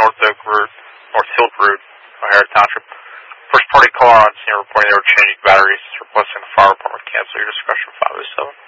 North Oak Road, North Hill Road, O'Hara Township. First party caller on scene reporting they were changing batteries, requesting the fire department cancel. Your discretion 507.